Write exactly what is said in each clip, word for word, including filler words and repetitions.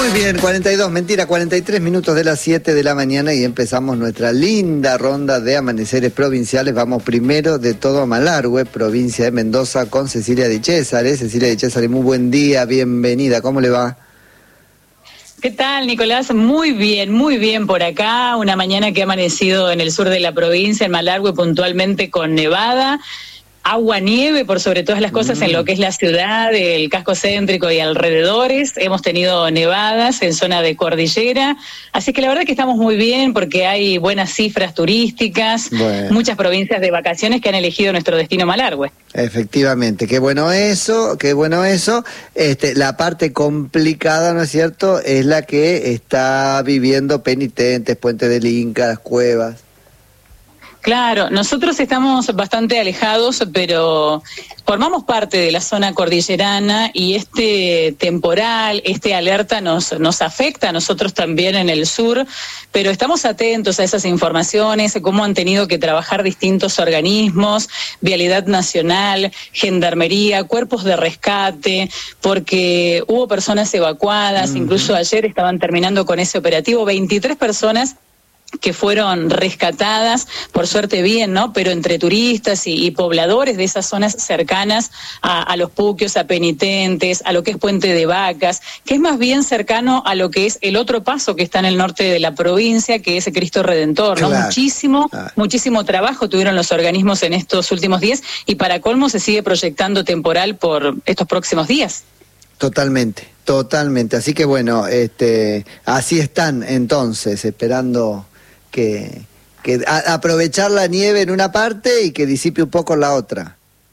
Muy bien, cuarenta y dos, mentira, cuarenta y tres minutos de las siete de la mañana y empezamos nuestra linda ronda de amaneceres provinciales. Vamos primero de todo a Malargüe, provincia de Mendoza, con Cecilia Di Cesare. Cecilia Di Cesare, muy buen día, bienvenida, ¿cómo le va? ¿Qué tal, Nicolás? Muy bien, muy bien por acá. Una mañana que ha amanecido en el sur de la provincia, en Malargüe, puntualmente con nevada. Agua, nieve, por sobre todas las cosas, mm. en lo que es la ciudad, el casco céntrico y alrededores. Hemos tenido nevadas en zona de cordillera, así que la verdad que estamos muy bien porque hay buenas cifras turísticas, bueno. Muchas provincias de vacaciones que han elegido nuestro destino Malargüe. Efectivamente, qué bueno eso, qué bueno eso. Este, la parte complicada, ¿no es cierto?, es la que está viviendo Penitentes, Puente del Inca, las cuevas. Claro, nosotros estamos bastante alejados, pero formamos parte de la zona cordillerana y este temporal, este alerta nos, nos afecta a nosotros también en el sur, pero estamos atentos a esas informaciones, cómo han tenido que trabajar distintos organismos, Vialidad Nacional, Gendarmería, cuerpos de rescate, porque hubo personas evacuadas, uh-huh. Incluso ayer estaban terminando con ese operativo, veintitrés personas que fueron rescatadas, por suerte bien, ¿no? Pero entre turistas y, y pobladores de esas zonas cercanas a, a los Puquios, a Penitentes, a lo que es Puente de Vacas, que es más bien cercano a lo que es el otro paso que está en el norte de la provincia, que es el Cristo Redentor, ¿no? Claro, muchísimo, claro. muchísimo trabajo tuvieron los organismos en estos últimos días y para colmo se sigue proyectando temporal por estos próximos días. Totalmente, totalmente. Así que bueno, este, así están entonces, esperando que, que a, aprovechar la nieve en una parte y que disipe un poco la otra.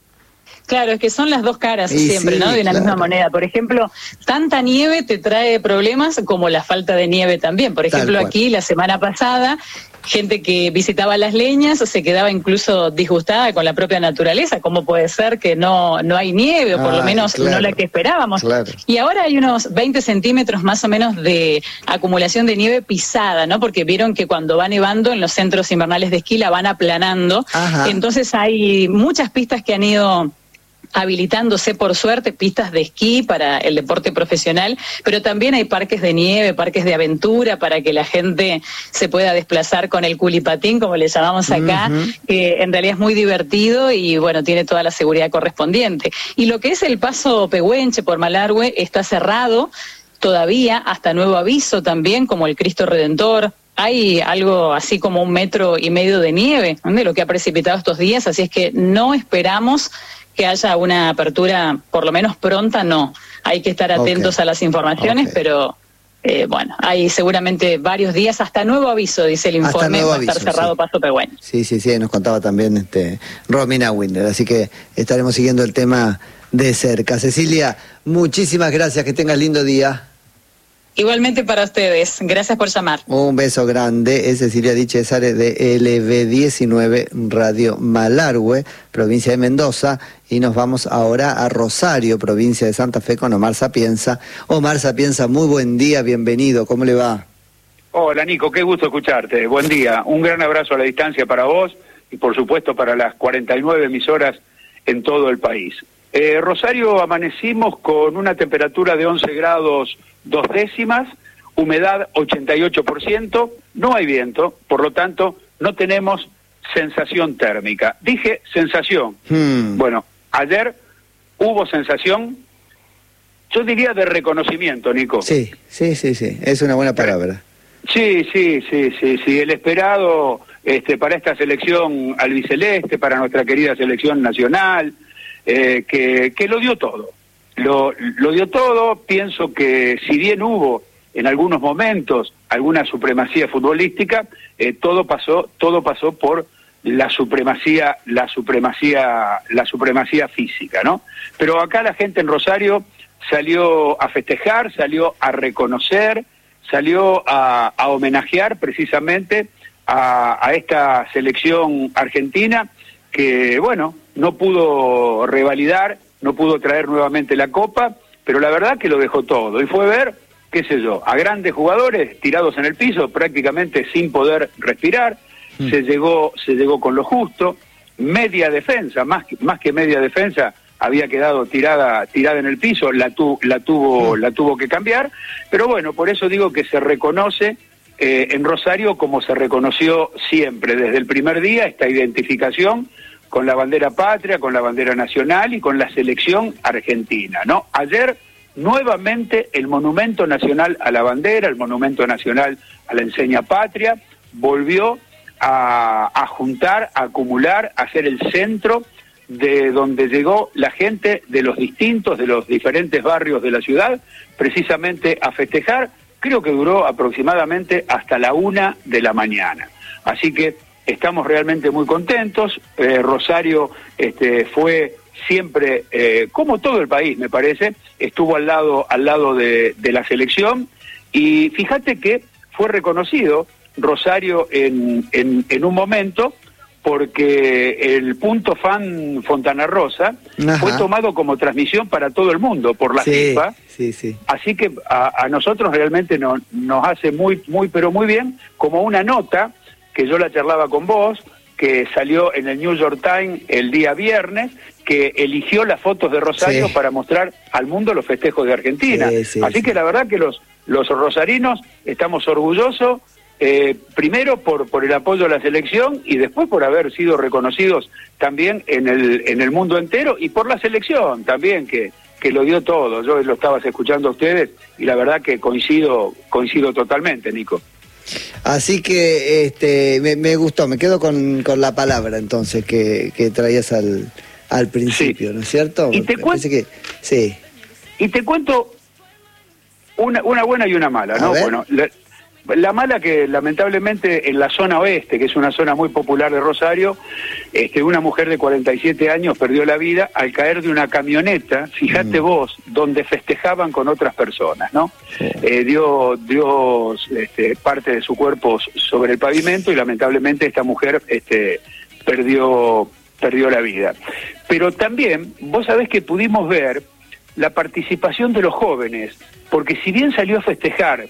Claro, es que son las dos caras y siempre, sí, ¿no? De una claro. misma moneda. Por ejemplo, tanta nieve te trae problemas como la falta de nieve también. Por ejemplo, aquí la semana pasada, gente que visitaba las leñas se quedaba incluso disgustada con la propia naturaleza. ¿Cómo puede ser que no, no hay nieve, o por Ay, lo menos claro. no la que esperábamos? Claro. Y ahora hay unos veinte centímetros más o menos de acumulación de nieve pisada, ¿no? Porque vieron que cuando va nevando en los centros invernales de esquí la van aplanando. Ajá. Entonces hay muchas pistas que han ido habilitándose, por suerte, pistas de esquí para el deporte profesional, pero también hay parques de nieve, parques de aventura para que la gente se pueda desplazar con el culipatín, como le llamamos acá, uh-huh. que en realidad es muy divertido y bueno, tiene toda la seguridad correspondiente. Y lo que es el paso Pehuenche por Malargüe está cerrado todavía hasta nuevo aviso también, como el Cristo Redentor. Hay algo así como un metro y medio de nieve, ¿no? De lo que ha precipitado estos días, así es que no esperamos que haya una apertura, por lo menos pronta, no. Hay que estar atentos okay. a las informaciones, okay. pero eh, bueno, hay seguramente varios días, hasta nuevo aviso, dice el informe, va a estar aviso, cerrado sí. Paso Pehuenche. Sí, sí, sí, nos contaba también este Romina Winder, así que estaremos siguiendo el tema de cerca. Cecilia, muchísimas gracias, que tengas lindo día. Igualmente para ustedes, gracias por llamar. Un beso grande, es Cecilia Di Cesare de L B diecinueve Radio Malargüe, provincia de Mendoza, y nos vamos ahora a Rosario, provincia de Santa Fe, con Omar Sapienza. Omar Sapienza, muy buen día, bienvenido, ¿cómo le va? Hola Nico, qué gusto escucharte, buen día, un gran abrazo a la distancia para vos y por supuesto para las cuarenta y nueve emisoras en todo el país. Eh, Rosario amanecimos con una temperatura de once grados dos décimas, humedad ochenta y ocho por ciento, no hay viento, por lo tanto no tenemos sensación térmica. Dije sensación. Hmm. Bueno, ayer hubo sensación, yo diría de reconocimiento, Nico. Sí, sí, sí, sí, es una buena palabra. Sí, sí, sí, sí, sí, el esperado este, para esta selección albiceleste, para nuestra querida selección nacional, eh, que, que lo dio todo. Lo, lo dio todo. Pienso que si bien hubo en algunos momentos alguna supremacía futbolística, eh, todo pasó, todo pasó por la supremacía, la supremacía, la supremacía física, ¿no? Pero acá la gente en Rosario salió a festejar, salió a reconocer, salió a, a homenajear precisamente a, a esta selección argentina que, bueno, no pudo revalidar, no pudo traer nuevamente la Copa, pero la verdad que lo dejó todo. Y fue ver, qué sé yo, a grandes jugadores tirados en el piso, prácticamente sin poder respirar. Mm. Se llegó, se llegó con lo justo. Media defensa, más que, más que media defensa, había quedado tirada tirada en el piso, la, tu, la, tuvo, la tuvo que cambiar, pero bueno, por eso digo que se reconoce eh, en Rosario como se reconoció siempre, desde el primer día, esta identificación con la bandera patria, con la bandera nacional y con la selección argentina, ¿no? Ayer, nuevamente, el Monumento Nacional a la Bandera, el Monumento Nacional a la Enseña Patria, volvió a, a juntar, a acumular, a ser el centro de donde llegó la gente de los distintos, de los diferentes barrios de la ciudad, precisamente a festejar. Creo que duró aproximadamente hasta la una de la mañana. Así que estamos realmente muy contentos. Eh, Rosario este, fue siempre, eh, como todo el país, me parece, estuvo al lado, al lado de, de la selección, y fíjate que fue reconocido Rosario en, en, en un momento, porque el punto fan Fontana Rosa Ajá. fue tomado como transmisión para todo el mundo por la sí, FIFA. Sí, sí. Así que a, a nosotros realmente no, nos hace muy, muy, pero muy bien, como una nota que yo la charlaba con vos, que salió en el New York Times el día viernes, que eligió las fotos de Rosario sí. para mostrar al mundo los festejos de Argentina. Sí, sí, Así sí. que la verdad que los, los rosarinos estamos orgullosos, eh, primero por, por el apoyo a la selección y después por haber sido reconocidos también en el, en el mundo entero, y por la selección también, que, que lo dio todo. Yo lo estabas escuchando a ustedes y la verdad que coincido, coincido totalmente, Nico. Así que este me, me gustó, me quedo con, con la palabra entonces que, que traías al, al principio, sí. ¿no es cierto? Y te, cuen... que, sí. y te cuento una, una buena y una mala, ¿no? Bueno, la, la mala que lamentablemente en la zona oeste, que es una zona muy popular de Rosario, este, una mujer de cuarenta y siete años perdió la vida al caer de una camioneta, fíjate mm. vos, donde festejaban con otras personas, ¿no? Sí. Eh, dio dio este, parte de su cuerpo sobre el pavimento y lamentablemente esta mujer este, perdió, perdió la vida. Pero también, vos sabés que pudimos ver la participación de los jóvenes, porque si bien salió a festejar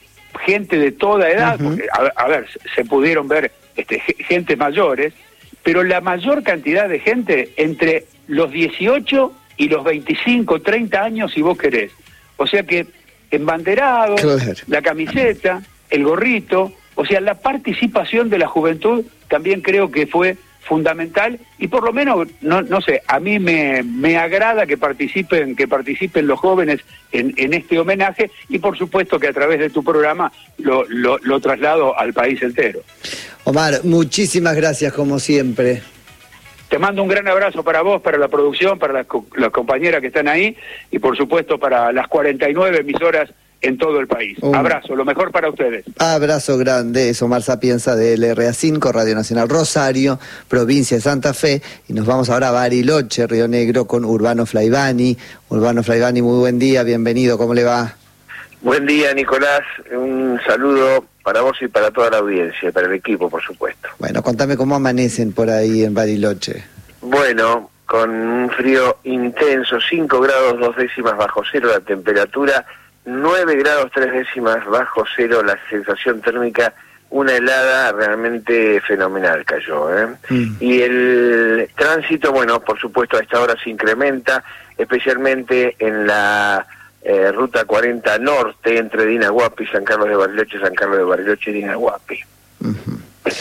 gente de toda edad, uh-huh. porque, a, a ver, se pudieron ver este, gente mayores, pero la mayor cantidad de gente entre los dieciocho y los veinticinco, treinta años, si vos querés. O sea que embanderado, claro. la camiseta, el gorrito, o sea, la participación de la juventud también creo que fue fundamental, y por lo menos, no, no sé, a mí me, me agrada que participen, que participen los jóvenes en, en este homenaje, y por supuesto que a través de tu programa lo, lo, lo traslado al país entero. Omar, muchísimas gracias como siempre. Te mando un gran abrazo para vos, para la producción, para las, las compañeras que están ahí, y por supuesto para las cuarenta y nueve emisoras en todo el país. Un abrazo, lo mejor para ustedes. Abrazo grande, es Omar Sapienza de L R A cinco, Radio Nacional Rosario, provincia de Santa Fe, y nos vamos ahora a Bariloche, Río Negro, con Urbano Flaivani. Urbano Flaivani, muy buen día, bienvenido, ¿cómo le va? Buen día, Nicolás, un saludo para vos y para toda la audiencia, para el equipo, por supuesto. Bueno, contame cómo amanecen por ahí en Bariloche. Bueno, con un frío intenso, cinco grados dos décimas bajo cero la temperatura, nueve grados tres décimas bajo cero la sensación térmica, una helada realmente fenomenal cayó, ¿eh? Mm. Y el tránsito, bueno, por supuesto a esta hora se incrementa, especialmente en la eh, ruta cuarenta norte entre Dinahuapi, San Carlos de Bariloche, San Carlos de Bariloche y Dinahuapi. Uh-huh.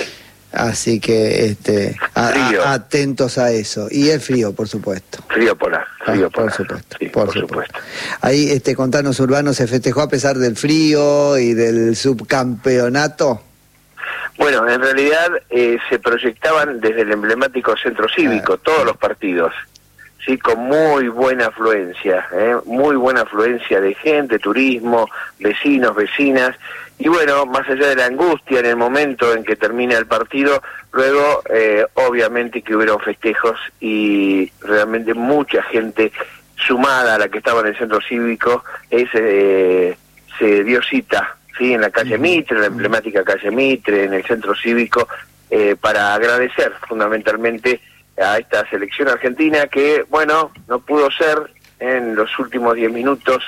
Así que este a, a, atentos a eso. Y el frío, por supuesto. Frío polar, frío ah, polar. Por supuesto, sí, por, por supuesto. supuesto. Ahí, este, contanos, Urbano, ¿se festejó a pesar del frío y del subcampeonato? Bueno, en realidad eh, se proyectaban desde el emblemático centro cívico, ah, todos los partidos, sí, con muy buena afluencia, ¿eh? muy buena afluencia de gente, turismo, vecinos, vecinas. Y bueno, más allá de la angustia en el momento en que termina el partido, luego eh, obviamente que hubieron festejos y realmente mucha gente sumada a la que estaba en el centro cívico es, eh, se dio cita, ¿sí? En la calle Mitre, en la emblemática calle Mitre, en el centro cívico, eh, para agradecer fundamentalmente a esta selección argentina que, bueno, no pudo ser en los últimos diez minutos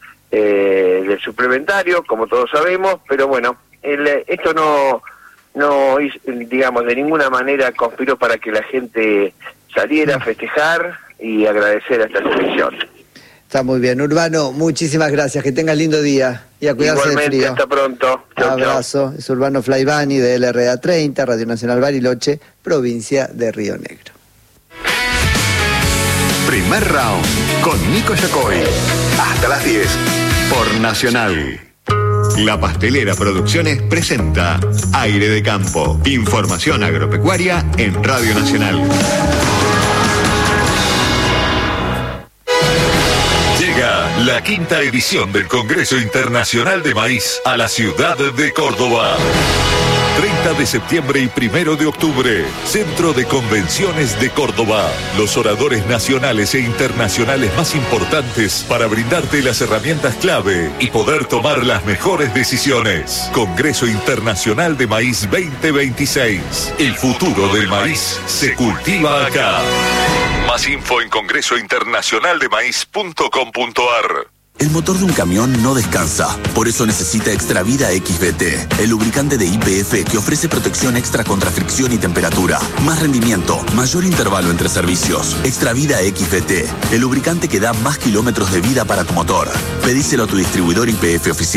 Eh, del suplementario, como todos sabemos, pero bueno, el, esto no, no, digamos, de ninguna manera conspiró para que la gente saliera a festejar, y agradecer a esta selección. Está muy bien. Urbano, muchísimas gracias. Que tengas lindo día y a cuidarse del Igualmente, frío. hasta pronto. Chau, abrazo. Chau. Es Urbano Flaivani de L R A treinta, Radio Nacional Bariloche, provincia de Río Negro. Primer round con Nico Yacoy. Hasta las diez por Nacional. La Pastelera Producciones presenta Aire de Campo. Información agropecuaria en Radio Nacional. Llega la quinta edición del Congreso Internacional de Maíz a la ciudad de Córdoba. treinta de septiembre y primero de octubre, Centro de Convenciones de Córdoba. Los oradores nacionales e internacionales más importantes para brindarte las herramientas clave y poder tomar las mejores decisiones. Congreso Internacional de Maíz veinte veintiséis. El futuro del maíz se cultiva acá. Más info en congreso internacional de maíz punto com punto ar. El motor de un camión no descansa, por eso necesita Extravida X V T, el lubricante de Y P F que ofrece protección extra contra fricción y temperatura, más rendimiento, mayor intervalo entre servicios. Extravida X V T, el lubricante que da más kilómetros de vida para tu motor. Pedíselo a tu distribuidor Y P F oficial.